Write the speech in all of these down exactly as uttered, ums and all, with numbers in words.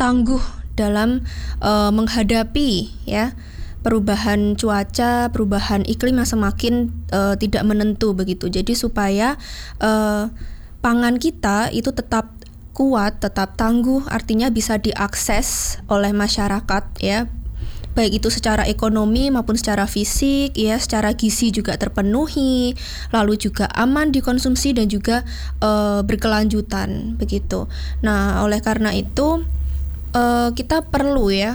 tangguh dalam uh, menghadapi ya perubahan cuaca, perubahan iklim yang semakin uh, tidak menentu begitu. Jadi supaya uh, pangan kita itu tetap kuat, tetap tangguh, artinya bisa diakses oleh masyarakat ya. Baik itu secara ekonomi maupun secara fisik ya, secara gizi juga terpenuhi, lalu juga aman dikonsumsi dan juga uh, berkelanjutan begitu. Nah, oleh karena itu uh, kita perlu ya,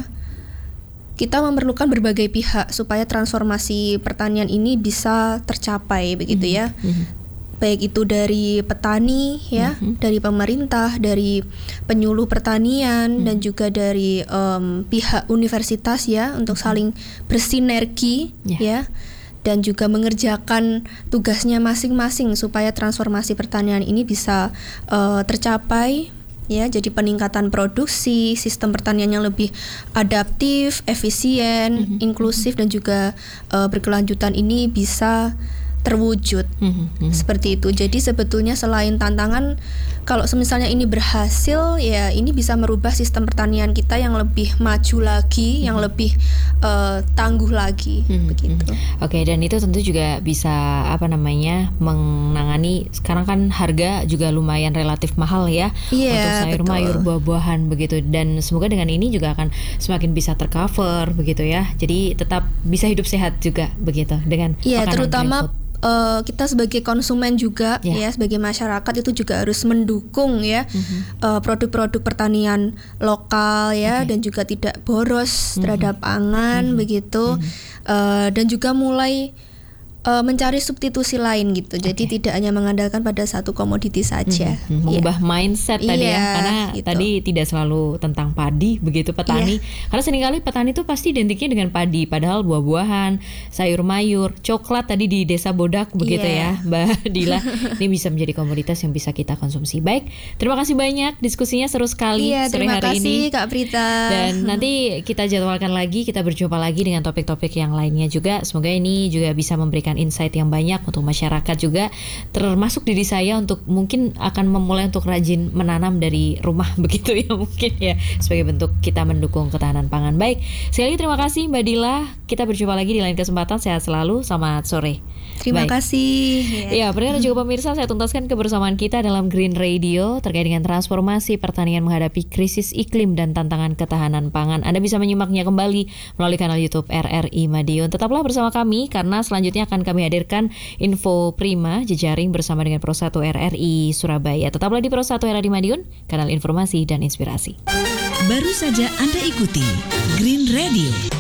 kita memerlukan berbagai pihak supaya transformasi pertanian ini bisa tercapai begitu ya. Mm-hmm. Baik itu dari petani ya, mm-hmm. dari pemerintah, dari penyuluh pertanian, mm-hmm. dan juga dari um, pihak universitas ya, untuk saling bersinergi yeah. ya, dan juga mengerjakan tugasnya masing-masing supaya transformasi pertanian ini bisa uh, tercapai ya. Jadi peningkatan produksi, sistem pertanian yang lebih adaptif, efisien, mm-hmm. inklusif dan juga uh, berkelanjutan ini bisa terwujud mm-hmm. seperti itu. Jadi sebetulnya selain tantangan, kalau misalnya ini berhasil ya, ini bisa merubah sistem pertanian kita yang lebih maju lagi, mm-hmm. yang lebih uh, tangguh lagi mm-hmm. begitu. Oke, okay, dan itu tentu juga bisa apa namanya menangani sekarang kan harga juga lumayan relatif mahal ya yeah, untuk sayur betul. mayur, buah-buahan begitu, dan semoga dengan ini juga akan semakin bisa tercover begitu ya. Jadi tetap bisa hidup sehat juga begitu dengan yeah, terutama Uh, kita sebagai konsumen juga yeah. ya, sebagai masyarakat itu juga harus mendukung ya mm-hmm. uh, produk-produk pertanian lokal ya, okay. dan juga tidak boros mm-hmm. terhadap pangan mm-hmm. begitu mm-hmm. Uh, dan juga mulai uh, mencari substitusi lain gitu. Jadi okay. tidak hanya mengandalkan pada satu komoditi saja. Mm-hmm. Mengubah yeah. mindset tadi yeah, ya, karena gitu. Tadi tidak selalu tentang padi begitu petani. Yeah. Karena seringkali petani itu pasti identiknya dengan padi, padahal buah-buahan, sayur mayur, coklat tadi di Desa Bodak begitu yeah. ya, Mbak Dila. Ini bisa menjadi komoditas yang bisa kita konsumsi. Baik, terima kasih banyak, diskusinya seru sekali yeah, sore hari kasih, ini. Terima kasih Kak Prita. Dan nanti kita jadwalkan lagi, kita berjumpa lagi dengan topik-topik yang lainnya juga. Semoga ini juga bisa memberikan insight yang banyak untuk masyarakat juga, termasuk diri saya untuk mungkin akan memulai untuk rajin menanam dari rumah begitu ya, mungkin ya, sebagai bentuk kita mendukung ketahanan pangan. Baik, sekali lagi terima kasih Mbak Dila, kita berjumpa lagi di lain kesempatan, sehat selalu, selamat sore. Terima Baik. kasih. Ya, pendengar dan juga pemirsa, saya tuntaskan kebersamaan kita dalam Green Radio terkait dengan transformasi pertanian menghadapi krisis iklim dan tantangan ketahanan pangan. Anda bisa menyimaknya kembali melalui kanal YouTube R R I Madiun. Tetaplah bersama kami karena selanjutnya akan kami hadirkan Info Prima jejaring bersama dengan Pro satu R R I Surabaya. Tetaplah di Pro satu R R I Madiun, kanal informasi dan inspirasi. Baru saja Anda ikuti Green Radio.